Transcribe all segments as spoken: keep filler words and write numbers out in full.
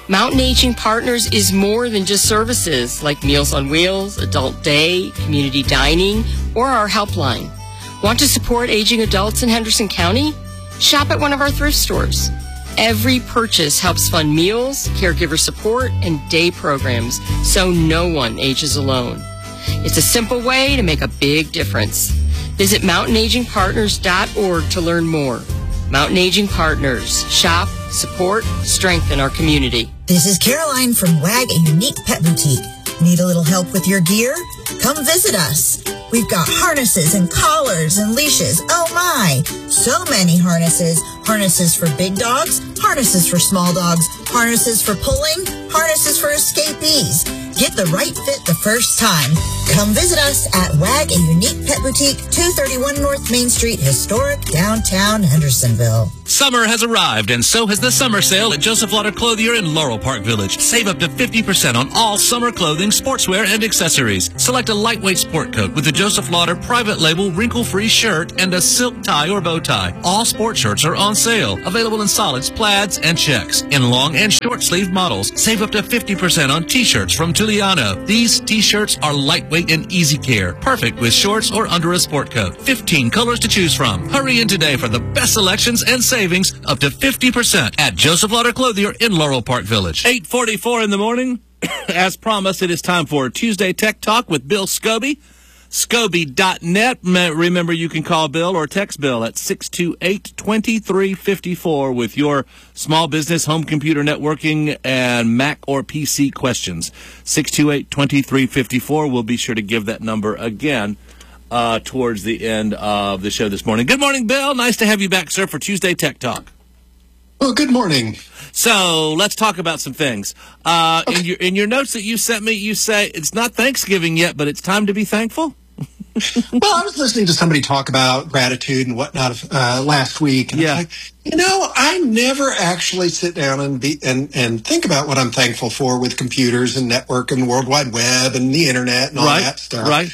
Mountain Aging Partners is more than just services like Meals on Wheels, Adult Day, community dining, or our helpline. Want to support aging adults in Henderson County? Shop at one of our thrift stores. Every purchase helps fund meals, caregiver support, and day programs so no one ages alone. It's a simple way to make a big difference. Visit mountain aging partners dot org to learn more. Mountain Aging Partners. Shop, support, strengthen our community. This is Caroline from WAG, a unique pet boutique. Need a little help with your gear? Come visit us. We've got harnesses and collars and leashes. Oh my! So many harnesses. Harnesses for big dogs, harnesses for small dogs, harnesses for pulling, harnesses for escapees. Get the right fit the first time. Come visit us at WAG, a unique pet boutique, two thirty-one North Main Street, historic downtown Hendersonville. Summer has arrived, and so has the summer sale at Joseph Lauder Clothier in Laurel Park Village. Save up to fifty percent on all summer clothing, sportswear, and accessories. Select a lightweight sport coat with the Joseph Lauder private label wrinkle-free shirt and a silk tie or bow tie. All sport shirts are on sale. Available in solids, plaids, and checks. In long and short sleeve models. Save up to fifty percent on t-shirts from Tuliano. These t-shirts are lightweight and easy care. Perfect with shorts or under a sport coat. fifteen colors to choose from. Hurry in today for the best selections and savings up to fifty percent at Joseph Lauder Clothier in Laurel Park Village. eight forty-four in the morning. As promised, it is time for Tuesday Tech Talk with Bill Scobie. Scobie dot net. Remember, you can call Bill or text Bill at six two eight, two three five four with your small business, home computer networking, and Mac or P C questions. six two eight, two three five four. We'll be sure to give that number again uh, towards the end of the show this morning. Good morning, Bill. Nice to have you back, sir, for Tuesday Tech Talk. Well, good morning. So let's talk about some things. Uh, okay. in, your, in your notes that you sent me, you say it's not Thanksgiving yet, but it's time to be thankful? Well, I was listening to somebody talk about gratitude and whatnot uh, last week, and yeah. I was like, you know, I never actually sit down and be and, and think about what I'm thankful for with computers and network and World Wide Web and the internet and all right. that stuff. Right.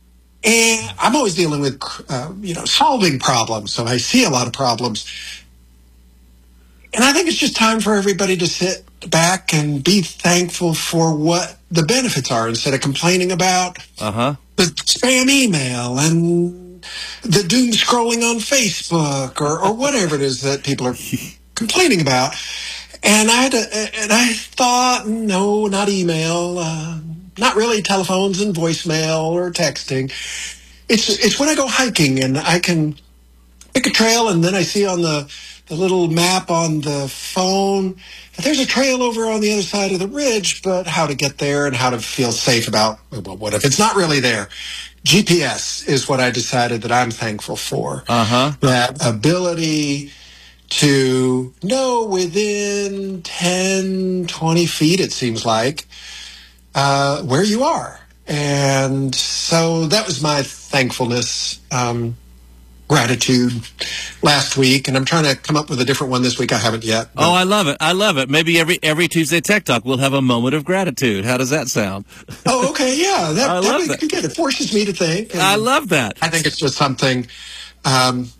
And I'm always dealing with, uh, you know, solving problems, so I see a lot of problems. And I think it's just time for everybody to sit back and be thankful for what the benefits are instead of complaining about uh-huh. the spam email and the doom scrolling on Facebook or, or whatever it is that people are complaining about. And I had to, and I thought, no, not email, uh, not really telephones and voicemail or texting. It's it's when I go hiking and I can pick a trail and then I see on the the little map on the phone that there's a trail over on the other side of the ridge, but how to get there and how to feel safe about, well, what if it's not really there? G P S is what I decided that I'm thankful for. Uh-huh. That ability to know within ten, twenty feet, it seems like, uh, where you are. And so that was my thankfulness, um, gratitude last week, and I'm trying to come up with a different one this week. I haven't yet. Oh, I love it. I love it. Maybe every every Tuesday Tech Talk we'll have a moment of gratitude. How does that sound? Oh, okay. Yeah. That, I that love would that. be good. It forces me to think. I love that. I think it's just something, um,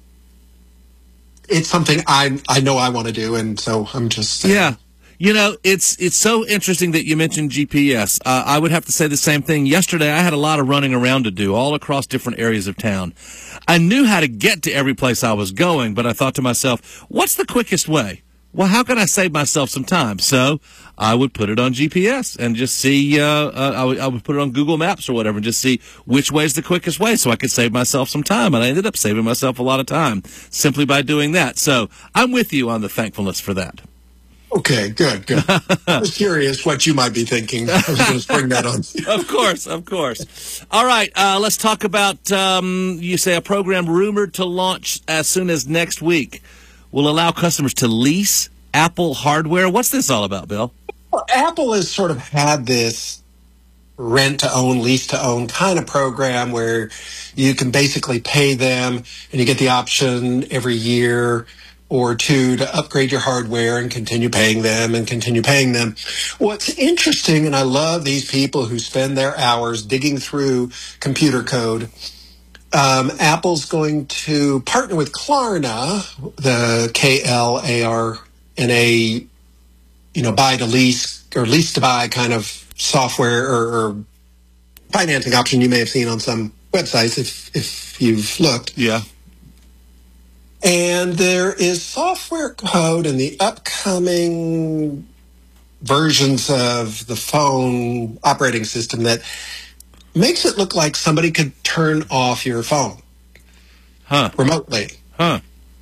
it's something I I know I want to do, and so I'm just saying. Yeah. You know, it's it's so interesting that you mentioned G P S. Uh, I would have to say the same thing. Yesterday, I had a lot of running around to do all across different areas of town. I knew how to get to every place I was going, but I thought to myself, what's the quickest way? Well, how can I save myself some time? So I would put it on G P S and just see, uh, uh, I, would, I would put it on Google Maps or whatever and just see which way is the quickest way so I could save myself some time. And I ended up saving myself a lot of time simply by doing that. So I'm with you on the thankfulness for that. Okay, good, good. I was curious what you might be thinking. I was going to spring that on you. Of course, of course. All right, uh, let's talk about, um, you say, a program rumored to launch as soon as next week will allow customers to lease Apple hardware. What's this all about, Bill? Well, Apple has sort of had this rent-to-own, lease-to-own kind of program where you can basically pay them and you get the option every year or two to upgrade your hardware and continue paying them and continue paying them. What's interesting, and I love these people who spend their hours digging through computer code, um, Apple's going to partner with Klarna, the K L A R N A you know, buy to lease or lease to buy kind of software or, or financing option you may have seen on some websites if if you've looked. Yeah. And there is software code in the upcoming versions of the phone operating system that makes it look like somebody could turn off your phone huh. remotely. Huh.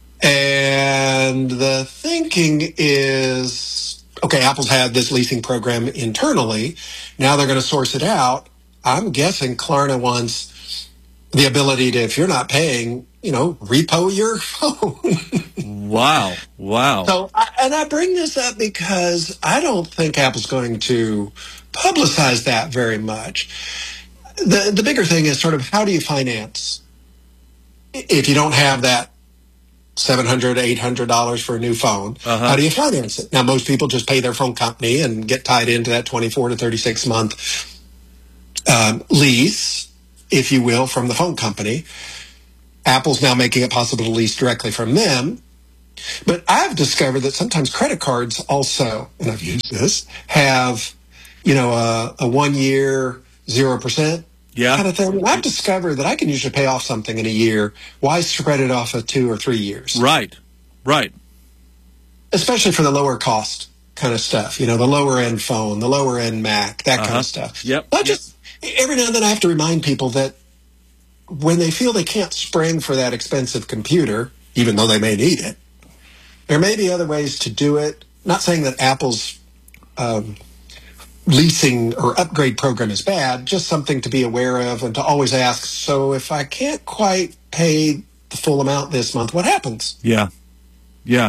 And the thinking is, okay, Apple's had this leasing program internally. Now they're going to source it out. I'm guessing Klarna wants the ability to, if you're not paying, you know, repo your phone. Wow. Wow. So, I, and I bring this up because I don't think Apple's going to publicize that very much. The the bigger thing is sort of how do you finance if you don't have that seven hundred dollars, eight hundred dollars for a new phone? Uh-huh. How do you finance it? Now, most people just pay their phone company and get tied into that twenty-four to thirty-six month um, lease, if you will, from the phone company. Apple's now making it possible to lease directly from them. But I've discovered that sometimes credit cards also, and I've used this, have, you know, a, a one-year, zero percent yeah. kind of thing. I've discovered that I can usually pay off something in a year. Why spread it off of two or three years? Right, right. Especially for the lower cost kind of stuff, you know, the lower end phone, the lower end Mac, that uh-huh. kind of stuff. Yep. I just, every now and then I have to remind people that when they feel they can't spring for that expensive computer, even though they may need it, there may be other ways to do it. Not saying that Apple's um, leasing or upgrade program is bad, just something to be aware of and to always ask, so if I can't quite pay the full amount this month, what happens? Yeah. Yeah.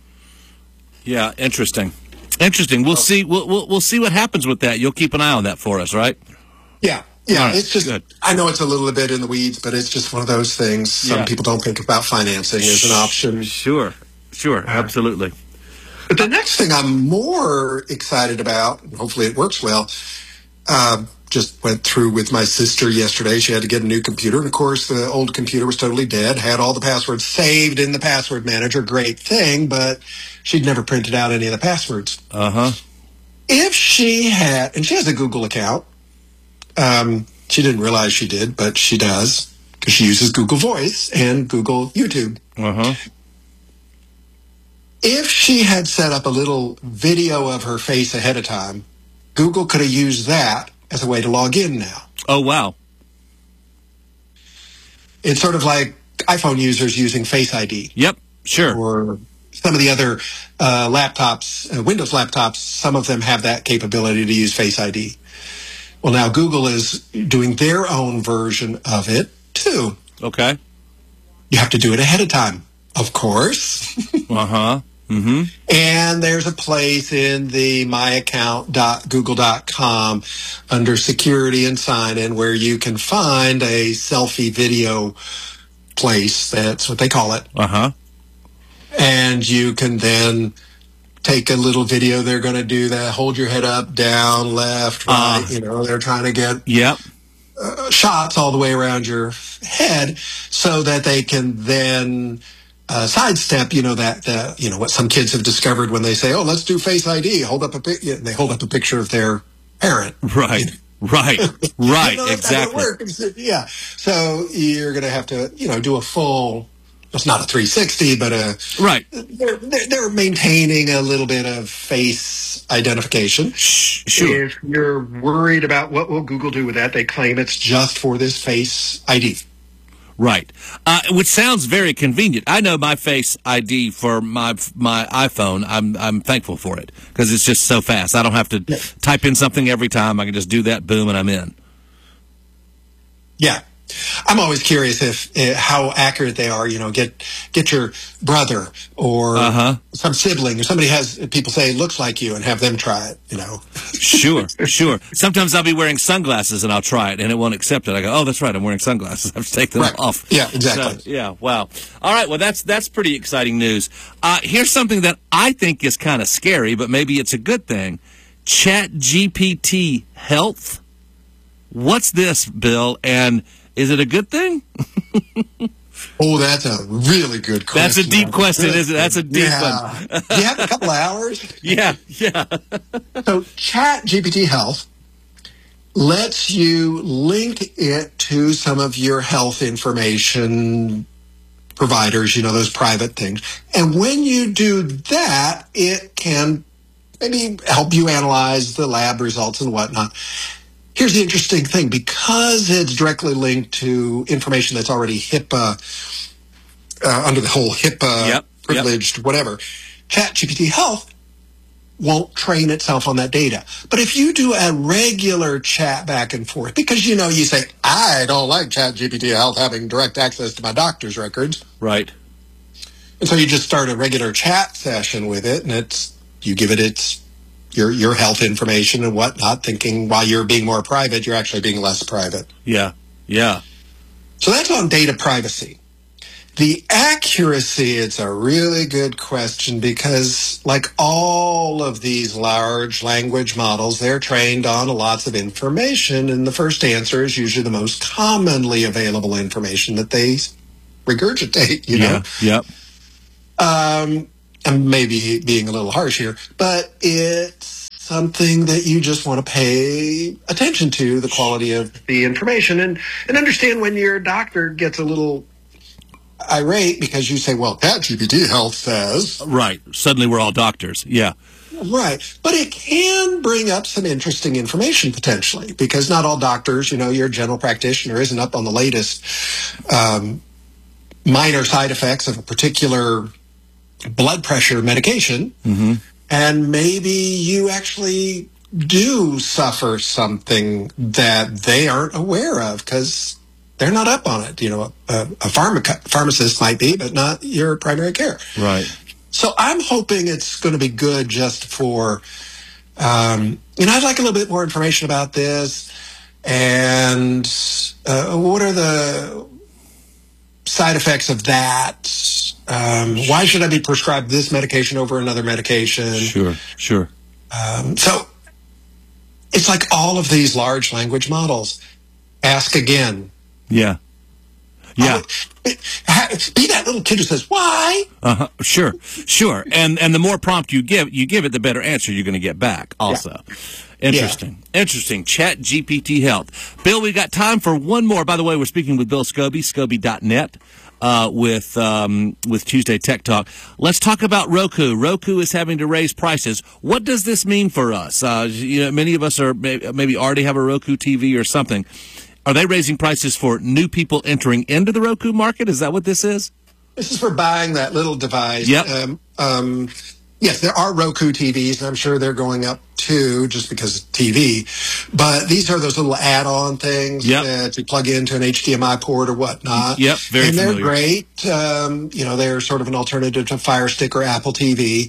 Yeah, interesting. Interesting. We'll oh. see we'll, we'll we'll see what happens with that. You'll keep an eye on that for us, right? Yeah. Yeah, right, it's just, good. I know it's a little bit in the weeds, but it's just one of those things. Some yeah. people don't think about financing as an option. Sure, sure, absolutely. But the next thing I'm more excited about, and hopefully it works well, uh, just went through with my sister yesterday. She had to get a new computer. And, of course, the old computer was totally dead, had all the passwords saved in the password manager. Great thing, but she'd never printed out any of the passwords. Uh-huh. If she had, and she has a Google account. Um, she didn't realize she did, but she does because she uses Google Voice and Google YouTube. Uh-huh. If she had set up a little video of her face ahead of time, Google could have used that as a way to log in now. Oh, wow. It's sort of like iPhone users using Face I D. Yep, sure. Or some of the other uh, laptops, uh, Windows laptops, some of them have that capability to use Face I D. Well, now Google is doing their own version of it, too. Okay. You have to do it ahead of time, of course. Uh-huh. Mm-hmm. And there's a place in the my account dot google dot com under security and sign-in where you can find a selfie video place. That's what they call it. Uh-huh. And you can then take a little video. They're going to do that. Hold your head up, down, left, right. Uh, you know, they're trying to get yep. uh, shots all the way around your head so that they can then uh, sidestep, you know, that, uh, you know, what some kids have discovered when they say, oh, let's do Face I D. Hold up a pic. Yeah, they hold up a picture of their parent. Right. Right. Right. You know, that's exactly. Not gonna work. Yeah. So you're going to have to, you know, do a full, it's not a three sixty, but a, right. They're, they're, they're maintaining a little bit of face identification. Sure. If you're worried about what will Google do with that, they claim it's just for this Face I D. Right. Uh, which sounds very convenient. I know my Face I D for my my iPhone. I'm I'm thankful for it because it's just so fast. I don't have to yeah. type in something every time. I can just do that, boom, and I'm in. Yeah. I'm always curious if uh, how accurate they are. You know, get get your brother or uh-huh. some sibling or somebody has people say looks like you and have them try it. You know, sure, sure. Sometimes I'll be wearing sunglasses and I'll try it and it won't accept it. I go, oh, that's right, I'm wearing sunglasses. I have to take them right. off. Yeah, exactly. So, yeah, wow. All right, well, that's that's pretty exciting news. Uh, here's something that I think is kind of scary, but maybe it's a good thing. ChatGPT Health. What's this, Bill? And is it a good thing? Oh, that's a really good question. That's a deep question, isn't it? That's a deep yeah. one. Do you have a couple of hours? Yeah, yeah. So Chat G P T Health lets you link it to some of your health information providers, you know, those private things. And when you do that, it can maybe help you analyze the lab results and whatnot. Here's the interesting thing. Because it's directly linked to information that's already HIPAA, uh, under the whole HIPAA Yep, privileged, yep. whatever, Chat G P T Health won't train itself on that data. But if you do a regular chat back and forth, because, you know, you say, I don't like Chat G P T Health having direct access to my doctor's records. Right. And so you just start a regular chat session with it, and it's you give it its your your health information and whatnot, thinking while you're being more private, you're actually being less private. Yeah, yeah. So that's on data privacy. The accuracy, it's a really good question because, like all of these large language models, they're trained on lots of information, and the first answer is usually the most commonly available information that they regurgitate, you know? Yeah, yeah. Um, and maybe being a little harsh here, but it's something that you just want to pay attention to, the quality of the information, and, and understand when your doctor gets a little irate because you say, well, Chat G P T Health says. Right. Suddenly we're all doctors. Yeah. Right. But it can bring up some interesting information potentially because not all doctors, you know, your general practitioner isn't up on the latest um, minor side effects of a particular blood pressure medication. Mm-hmm. And maybe you actually do suffer something that they aren't aware of because they're not up on it. You know, a, a pharma- pharmacist might be, but not your primary care. Right. So I'm hoping it's going to be good just for, um, you know, I'd like a little bit more information about this. And uh, what are the side effects of that? Um, why should I be prescribed this medication over another medication? Sure, sure. Um, so it's like all of these large language models. Ask again. Yeah. Yeah. Oh, be that little kid who says, why? Uh-huh. Sure, sure. And and the more prompt you give, you give it, the better answer you're going to get back also. Yeah. Interesting. Yeah. Interesting. Chat G P T Health. Bill, we got time for one more. By the way, we're speaking with Bill Scobie, Scobie dot net, uh, with um, with Tuesday Tech Talk. Let's talk about Roku. Roku is having to raise prices. What does this mean for us? Uh, you know, many of us are maybe already have a Roku T V or something. Are they raising prices for new people entering into the Roku market? Is that what this is? This is for buying that little device. Yep. Um, um, yes, there are Roku T Vs, and I'm sure they're going up too, just because of T V. But these are those little add-on things yep. that you plug into an H D M I port or whatnot. Yep, very And they're familiar. great. Um, you know, they're sort of an alternative to Fire Stick or Apple T V.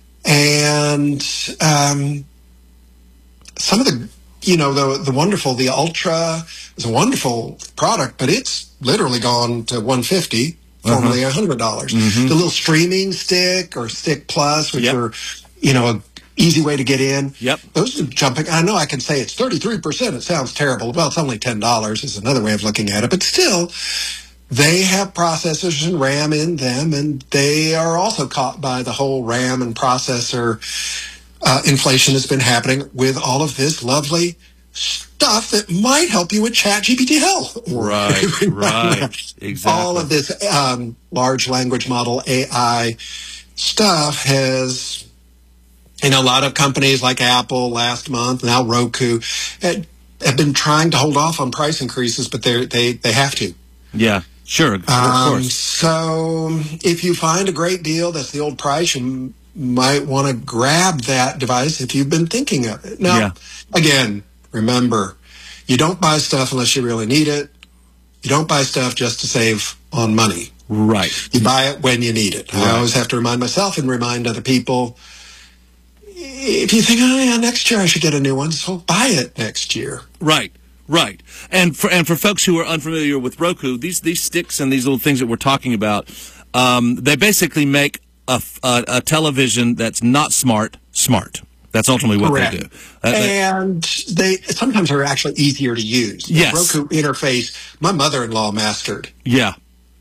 And um, some of the... You know, the the wonderful, the Ultra is a wonderful product, but it's literally gone to one hundred fifty dollars, formerly one hundred dollars. Mm-hmm. The little streaming stick or Stick Plus, which yep. are, you know, an easy way to get in. Yep. Those are jumping. I know I can say it's thirty-three percent. It sounds terrible. Well, it's only ten dollars is another way of looking at it. But still, they have processors and RAM in them, and they are also caught by the whole RAM and processor Uh, inflation has been happening with all of this lovely stuff that might help you with Chat G P T Health. Right, right, exactly. All of this um, large language model A I stuff has, you know, a lot of companies like Apple last month, now Roku, had, have been trying to hold off on price increases, but they they they have to. Yeah, sure, of Um, course. so if you find a great deal that's the old price, you might want to grab that device if you've been thinking of it. Now, Yeah. again, remember, you don't buy stuff unless you really need it. You don't buy stuff just to save on money. Right. You buy it when you need it. Right. I always have to remind myself and remind other people, if you think, oh, yeah, next year I should get a new one, so buy it next year. Right. Right. And for and for folks who are unfamiliar with Roku, these these sticks and these little things that we're talking about, um, they basically make a, a, a television that's not smart, smart. That's ultimately what Correct. they do. Uh, they, and they sometimes are actually easier to use. Yes. The Roku interface, my mother-in-law mastered. yeah.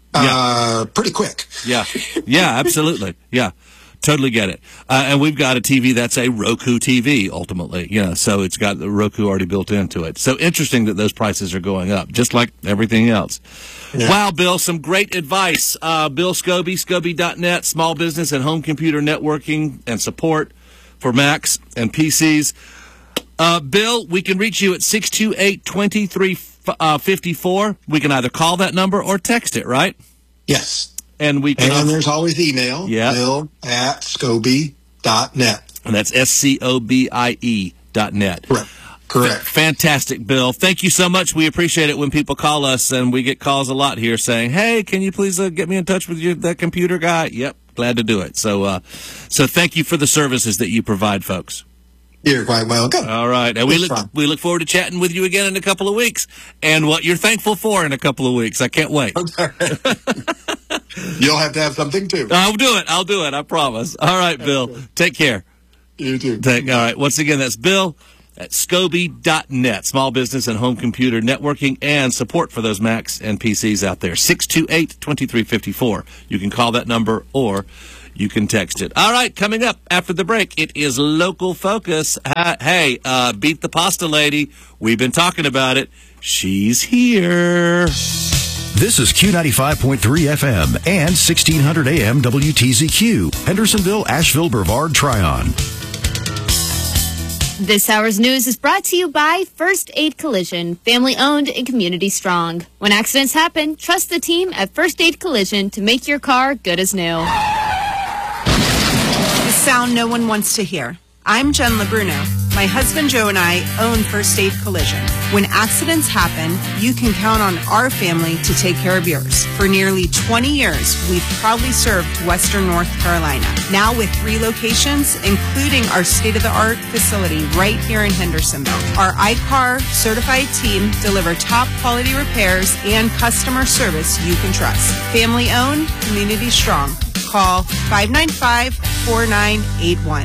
uh, yeah. pretty quick. Yeah, yeah, absolutely. Yeah, totally get it. Uh, and we've got a T V that's a Roku T V, ultimately. You know, so it's got the Roku already built into it. So interesting that those prices are going up, just like everything else. Yeah. Wow, Bill, some great advice. Uh, Bill Scobie, Scobie dot net, small business and home computer networking and support for Macs and P Cs. Uh, Bill, we can reach you at six two eight, two three five four. We can either call that number or text it, right? Yes. And we can. And also, there's always email. Yeah. Bill at Scobie dot net. And that's S C O B I E dot net. Correct. Correct. F- fantastic, Bill. Thank you so much. We appreciate it when people call us, and we get calls a lot here saying, hey, can you please uh, get me in touch with you, that computer guy? Yep, glad to do it. So, uh, so thank you for the services that you provide, folks. You're quite welcome. All right. And we look, we look forward to chatting with you again in a couple of weeks, and what you're thankful for in a couple of weeks. I can't wait. Okay. You'll have to have something, too. I'll do it. I'll do it. I promise. All right, Bill. Take care. You too. Take, all right. Once again, that's Bill at Scobie dot net, small business and home computer networking and support for those Macs and P Cs out there. six two eight, two three five four. You can call that number or you can text it. All right, coming up after the break, it is Local Focus. Uh, hey, uh, beat the pasta lady. We've been talking about it. She's here. This is Q ninety-five point three F M and sixteen hundred A M W T Z Q, Hendersonville, Asheville, Brevard, Tryon. This hour's news is brought to you by First Aid Collision, family owned and community strong. When accidents happen, trust the team at First Aid Collision to make your car good as new. The sound no one wants to hear. I'm Jen LeBruno. My husband Joe and I own First Aid Collision. When accidents happen, you can count on our family to take care of yours. For nearly twenty years, we've proudly served Western North Carolina. Now with three locations, including our state-of-the-art facility right here in Hendersonville. Our I C A R certified team deliver top quality repairs and customer service you can trust. Family owned, community strong. Call five nine five, four nine eight one.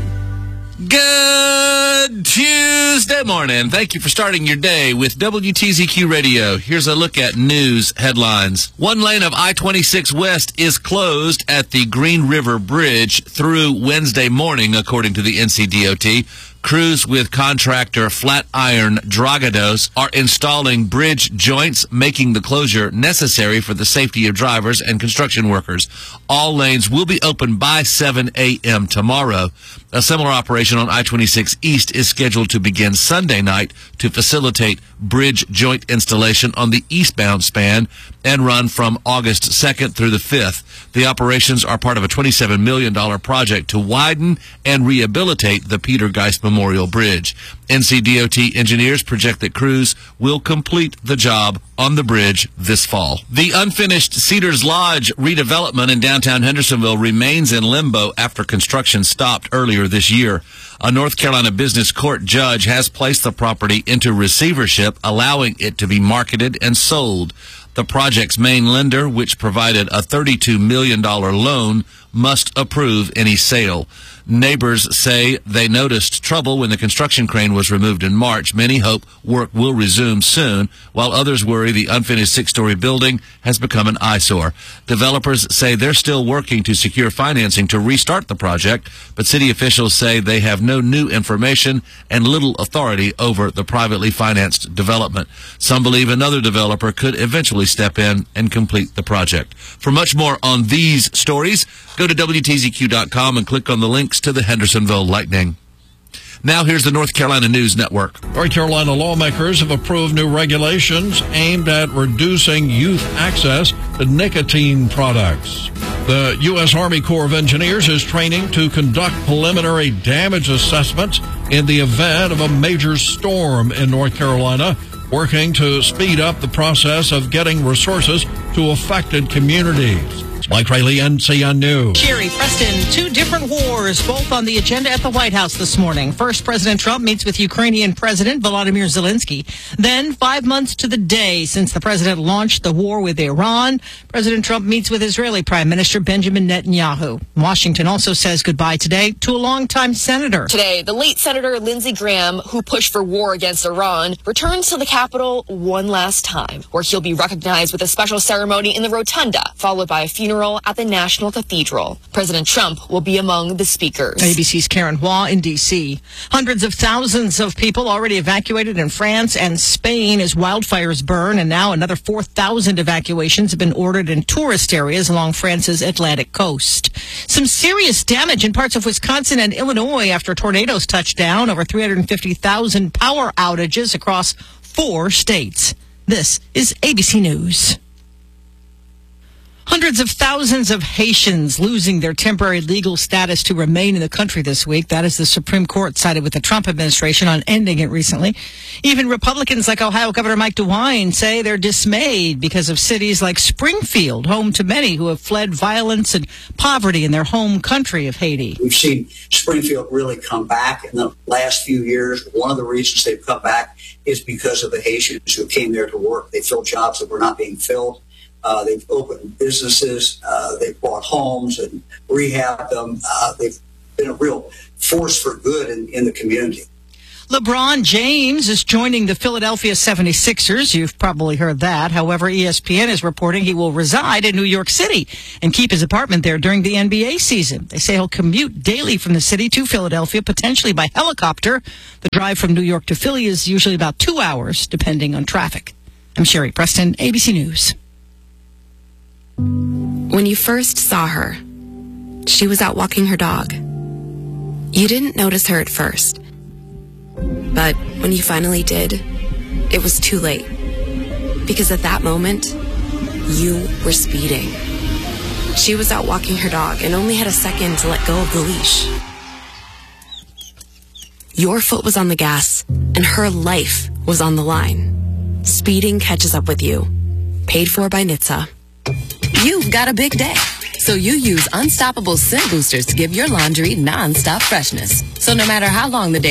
Good Tuesday morning. Thank you for starting your day with W T Z Q Radio. Here's a look at news headlines. One lane of I twenty-six West is closed at the Green River Bridge through Wednesday morning, according to the N C D O T. Crews with contractor Flatiron Dragados are installing bridge joints, making the closure necessary for the safety of drivers and construction workers. All lanes will be open by seven a.m. tomorrow. A similar operation on I twenty-six East is scheduled to begin Sunday night to facilitate bridge joint installation on the eastbound span and run from August second through the fifth. The operations are part of a twenty-seven million dollars project to widen and rehabilitate the Peter Geist Memorial Bridge. N C D O T engineers project that crews will complete the job on the bridge this fall. The unfinished Cedars Lodge redevelopment in downtown Hendersonville remains in limbo after construction stopped earlier this year. A North Carolina business court judge has placed the property into receivership, allowing it to be marketed and sold. The project's main lender, which provided a thirty-two million dollars loan, must approve any sale. Neighbors say they noticed trouble when the construction crane was removed in March. Many hope work will resume soon, while others worry the unfinished six-story building has become an eyesore. Developers say they're still working to secure financing to restart the project, but city officials say they have no new information and little authority over the privately financed development. Some believe another developer could eventually step in and complete the project. For much more on these stories, go to W T Z Q dot com and click on the links to the Hendersonville Lightning. Now here's the North Carolina News Network. North Carolina lawmakers have approved new regulations aimed at reducing youth access to nicotine products. The U S. Army Corps of Engineers is training to conduct preliminary damage assessments in the event of a major storm in North Carolina, working to speed up the process of getting resources to affected communities. news. Mike Rayleigh, N C N News. Sherry Preston, two different wars, both on the agenda at the White House this morning. First, President Trump meets with Ukrainian President Volodymyr Zelensky. Then, five months to the day since the president launched the war with Iran, President Trump meets with Israeli Prime Minister Benjamin Netanyahu. Washington also says goodbye today to a longtime senator. Today, the late Senator Lindsey Graham, who pushed for war against Iran, returns to the Capitol one last time, where he'll be recognized with a special ceremony in the Rotunda, followed by a funeral at the National Cathedral. President Trump will be among the speakers. A B C's Karen Hua in D C. Hundreds of thousands of people already evacuated in France and Spain as wildfires burn, and now another four thousand evacuations have been ordered in tourist areas along France's Atlantic coast. Some serious damage in parts of Wisconsin and Illinois after tornadoes touched down. Over three hundred fifty thousand power outages across four states. This is A B C News. Hundreds of thousands of Haitians losing their temporary legal status to remain in the country this week. That is the Supreme Court sided with the Trump administration on ending it recently. Even Republicans like Ohio Governor Mike DeWine say they're dismayed because of cities like Springfield, home to many who have fled violence and poverty in their home country of Haiti. We've seen Springfield really come back in the last few years. One of the reasons they've come back is because of the Haitians who came there to work. They filled jobs that were not being filled. Uh, they've opened businesses, uh, they've bought homes and rehabbed them. Uh, they've been a real force for good in, in the community. LeBron James is joining the Philadelphia seventy-sixers. You've probably heard that. However, E S P N is reporting he will reside in New York City and keep his apartment there during the N B A season. They say he'll commute daily from the city to Philadelphia, potentially by helicopter. The drive from New York to Philly is usually about two hours, depending on traffic. I'm Sherry Preston, A B C News. When you first saw her, she was out walking her dog. You didn't notice her at first. But when you finally did, it was too late. Because at that moment, you were speeding. She was out walking her dog and only had a second to let go of the leash. Your foot was on the gas, and her life was on the line. Speeding catches up with you. Paid for by N H T S A. You've got a big day, so you use Unstoppable Scent Boosters to give your laundry non-stop freshness. So no matter how long the day